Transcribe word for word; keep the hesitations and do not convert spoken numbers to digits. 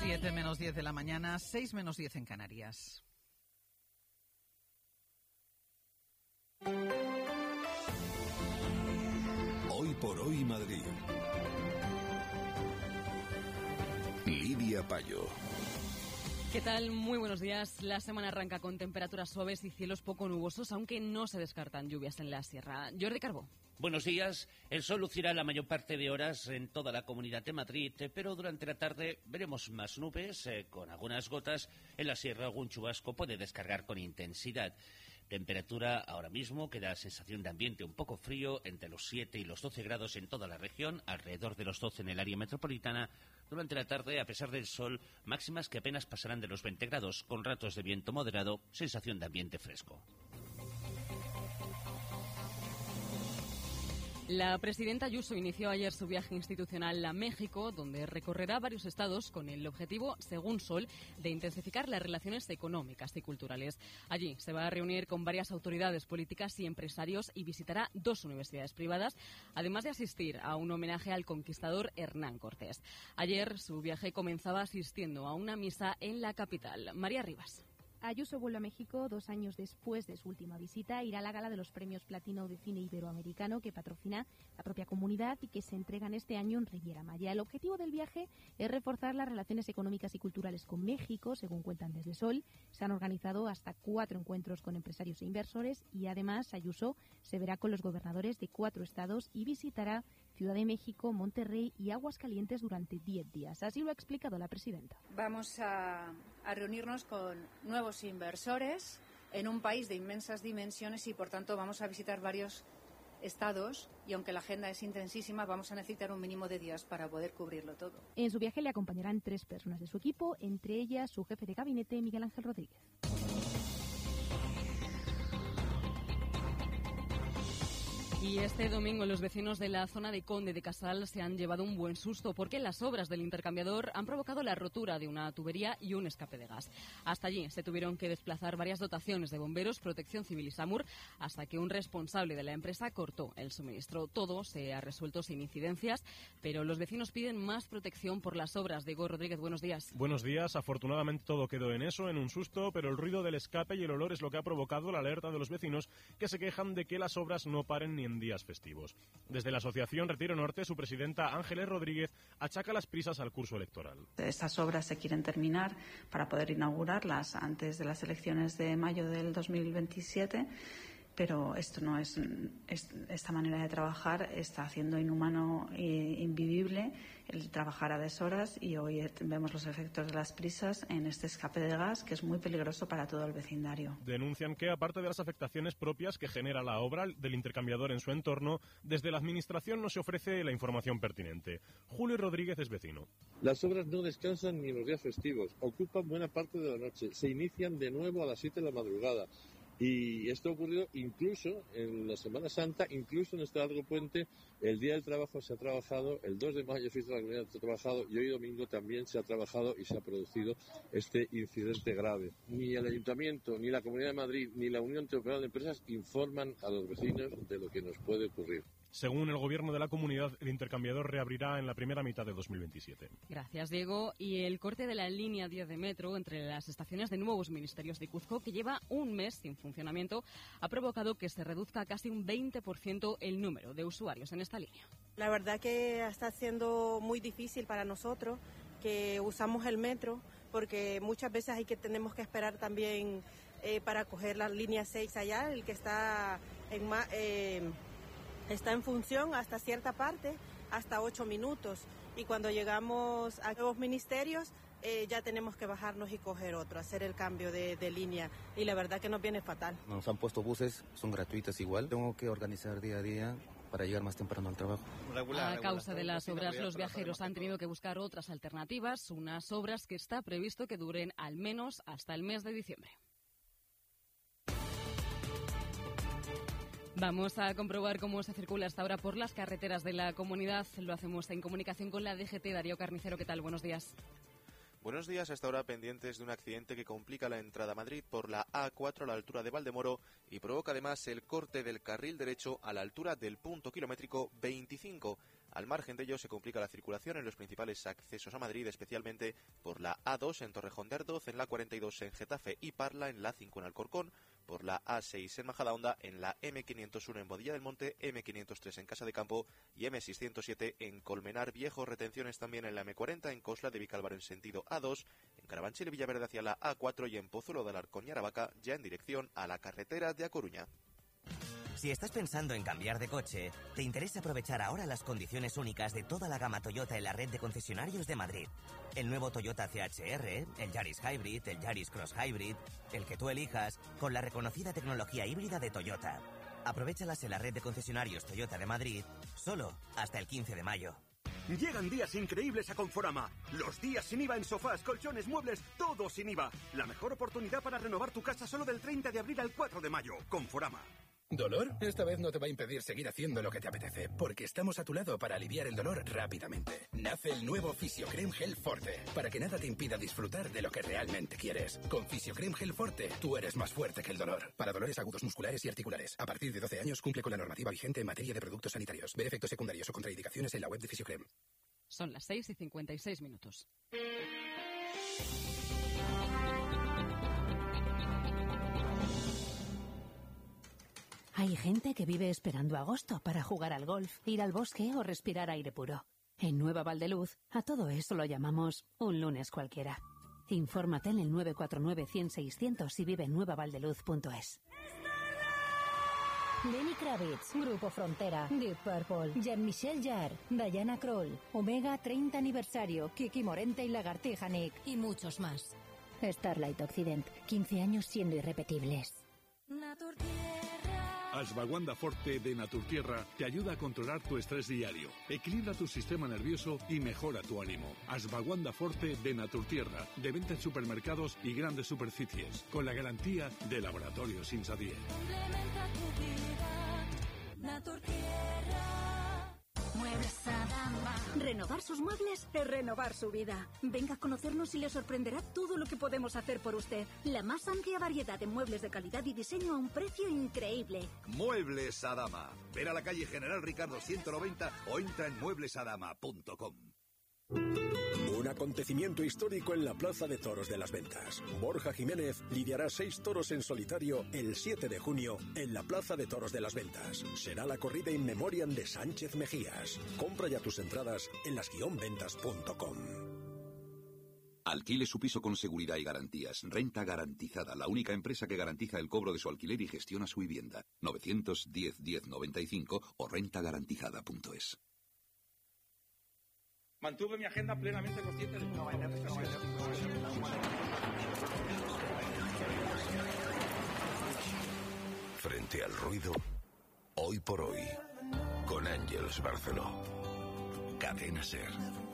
siete menos diez de la mañana, seis menos diez en Canarias. Hoy por hoy Madrid. Lidia Payo. ¿Qué tal? Muy buenos días. La semana arranca con temperaturas suaves y cielos poco nubosos, aunque no se descartan lluvias en la sierra. Jordi Carbó. Buenos días. El sol lucirá la mayor parte de horas en toda la Comunidad de Madrid, pero durante la tarde veremos más nubes, eh, con algunas gotas. En la sierra algún chubasco puede descargar con intensidad. Temperatura ahora mismo, queda sensación de ambiente un poco frío, entre los siete y los doce grados en toda la región, alrededor de los doce en el área metropolitana. Durante la tarde, a pesar del sol, máximas que apenas pasarán de los veinte grados, con ratos de viento moderado, sensación de ambiente fresco. La presidenta Ayuso inició ayer su viaje institucional a México, donde recorrerá varios estados con el objetivo, según Sol, de intensificar las relaciones económicas y culturales. Allí se va a reunir con varias autoridades políticas y empresarios y visitará dos universidades privadas, además de asistir a un homenaje al conquistador Hernán Cortés. Ayer su viaje comenzaba asistiendo a una misa en la capital. María Rivas. Ayuso vuelve a México dos años después de su última visita. Irá a la gala de los premios Platino de Cine Iberoamericano que patrocina la propia comunidad y que se entregan este año en Riviera Maya. El objetivo del viaje es reforzar las relaciones económicas y culturales con México, según cuentan desde Sol. Se han organizado hasta cuatro encuentros con empresarios e inversores y además Ayuso se verá con los gobernadores de cuatro estados y visitará Ciudad de México, Monterrey y Aguascalientes durante diez días. Así lo ha explicado la presidenta. Vamos a, a reunirnos con nuevos inversores en un país de inmensas dimensiones y, por tanto, vamos a visitar varios estados y, aunque la agenda es intensísima, vamos a necesitar un mínimo de días para poder cubrirlo todo. En su viaje le acompañarán tres personas de su equipo, entre ellas su jefe de gabinete, Miguel Ángel Rodríguez. Y este domingo los vecinos de la zona de Conde de Casal se han llevado un buen susto porque las obras del intercambiador han provocado la rotura de una tubería y un escape de gas. Hasta allí se tuvieron que desplazar varias dotaciones de bomberos, Protección Civil y SAMUR hasta que un responsable de la empresa cortó el suministro. Todo se ha resuelto sin incidencias, pero los vecinos piden más protección por las obras. Diego Rodríguez, buenos días. Buenos días. Afortunadamente todo quedó en eso, en un susto, pero el ruido del escape y el olor es lo que ha provocado la alerta de los vecinos que se quejan de que las obras no paren ni en días festivos. Desde la asociación Retiro Norte, su presidenta Ángeles Rodríguez achaca las prisas al curso electoral. Estas obras se quieren terminar para poder inaugurarlas antes de las elecciones de mayo del dos mil veintisiete, pero esto no es, es esta manera de trabajar está haciendo inhumano e invivible el trabajar a deshoras y hoy vemos los efectos de las prisas en este escape de gas que es muy peligroso para todo el vecindario. Denuncian que, aparte de las afectaciones propias que genera la obra del intercambiador en su entorno, desde la administración no se ofrece la información pertinente. Julio Rodríguez es vecino. Las obras no descansan ni en los días festivos, ocupan buena parte de la noche, se inician de nuevo a las siete de la madrugada. Y esto ha ocurrido incluso en la Semana Santa, incluso en este largo puente. El Día del Trabajo se ha trabajado, el dos de mayo fiesta de la comunidad se ha trabajado y hoy domingo también se ha trabajado y se ha producido este incidente grave. Ni el Ayuntamiento, ni la Comunidad de Madrid, ni la Unión Temporal de Empresas informan a los vecinos de lo que nos puede ocurrir. Según el gobierno de la comunidad, el intercambiador reabrirá en la primera mitad de dos mil veintisiete. Gracias, Diego. Y el corte de la línea diez de metro entre las estaciones de Nuevos Ministerios de Cuzco, que lleva un mes sin funcionamiento, ha provocado que se reduzca casi un veinte por ciento el número de usuarios en esta línea. La verdad que está siendo muy difícil para nosotros que usamos el metro, porque muchas veces hay que tenemos que esperar también eh, para coger la línea seis allá, el que está en más... Eh, Está en función hasta cierta parte, hasta ocho minutos. Y cuando llegamos a nuevos ministerios, eh, ya tenemos que bajarnos y coger otro, hacer el cambio de, de línea. Y la verdad que nos viene fatal. Nos han puesto buses, son gratuitos igual. Tengo que organizar día a día para llegar más temprano al trabajo. Regular, a causa de las obras, los viajeros han tenido que buscar otras alternativas, unas obras que está previsto que duren al menos hasta el mes de diciembre. Vamos a comprobar cómo se circula hasta ahora por las carreteras de la comunidad. Lo hacemos en comunicación con la D G T. Darío Carnicero, ¿qué tal? Buenos días. Buenos días, hasta ahora pendientes de un accidente que complica la entrada a Madrid por la A cuatro a la altura de Valdemoro y provoca además el corte del carril derecho a la altura del punto kilométrico veinticinco. Al margen de ello, se complica la circulación en los principales accesos a Madrid, especialmente por la A dos en Torrejón de Ardoz, en la cuarenta y dos en Getafe y Parla, en la cinco en Alcorcón, por la A seis en Majadahonda, en la eme quinientos uno en Bodilla del Monte, eme quinientos tres en Casa de Campo y eme seiscientos siete en Colmenar Viejo. Retenciones también en la eme cuarenta en Cosla de Vicálvaro en sentido A dos, en Carabanchel y Villaverde hacia la A cuatro y en Pozuelo de Alarcón y Aravaca, ya en dirección a la carretera de A Coruña. Si estás pensando en cambiar de coche, te interesa aprovechar ahora las condiciones únicas de toda la gama Toyota en la red de concesionarios de Madrid. El nuevo Toyota C H R, el Yaris Hybrid, el Yaris Cross Hybrid, el que tú elijas, con la reconocida tecnología híbrida de Toyota. Aprovéchalas en la red de concesionarios Toyota de Madrid, solo hasta el quince de mayo. Llegan días increíbles a Conforama. Los días sin I V A en sofás, colchones, muebles, todo sin I V A. La mejor oportunidad para renovar tu casa solo del treinta de abril al cuatro de mayo. Conforama. ¿Dolor? Esta vez no te va a impedir seguir haciendo lo que te apetece, porque estamos a tu lado para aliviar el dolor rápidamente. Nace el nuevo Fisiocrem Gel Forte, para que nada te impida disfrutar de lo que realmente quieres. Con Fisiocrem Gel Forte, tú eres más fuerte que el dolor. Para dolores agudos musculares y articulares. A partir de doce años, cumple con la normativa vigente en materia de productos sanitarios. Ver efectos secundarios o contraindicaciones en la web de Fisiocrem. Son las seis y cincuenta y seis minutos. Hay gente que vive esperando agosto para jugar al golf, ir al bosque o respirar aire puro. En Nueva Valdeluz, a todo eso lo llamamos un lunes cualquiera. Infórmate en el nueve cuatro nueve, cien, seiscientos y vive en nueva valdeluz punto es. Lenny Kravitz, Grupo Frontera, Deep Purple, Jean-Michel Jarre, Diana Krall, Omega treinta aniversario, Kiki Morente y Lagartija Nick. Y muchos más. Starlight Occident, quince años siendo irrepetibles. Ashwagandha Forte de Naturtierra te ayuda a controlar tu estrés diario, equilibra tu sistema nervioso y mejora tu ánimo. Ashwagandha Forte de Naturtierra, de venta en supermercados y grandes superficies, con la garantía de Laboratorios Insadier. Muebles Adama. Renovar sus muebles es renovar su vida. Venga a conocernos y le sorprenderá todo lo que podemos hacer por usted. La más amplia variedad de muebles de calidad y diseño a un precio increíble. Muebles Adama. Ven a la calle General Ricardo ciento noventa o entra en muebles adama punto com. Un acontecimiento histórico en la Plaza de Toros de las Ventas. Borja Jiménez lidiará seis toros en solitario el siete de junio en la Plaza de Toros de las Ventas. Será la corrida in memoriam de Sánchez Mejías. Compra ya tus entradas en las guion ventas punto com. Alquile su piso con seguridad y garantías. Renta Garantizada, la única empresa que garantiza el cobro de su alquiler y gestiona su vivienda. novecientos diez, diez noventa y cinco o renta garantizada punto es. Mantuve mi agenda plenamente consciente de no hay Frente al ruido, hoy por hoy, con Ángeles Barceló. Cadena SER.